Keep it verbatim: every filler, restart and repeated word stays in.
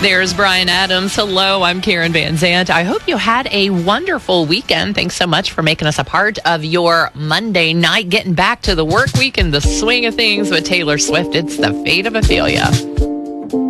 There's Brian Adams. Hello, I'm Karen Van Zant. I hope you had a wonderful weekend. Thanks so much for making us a part of your Monday night, getting back to the work week and the swing of things with Taylor Swift. It's the fate of Ophelia.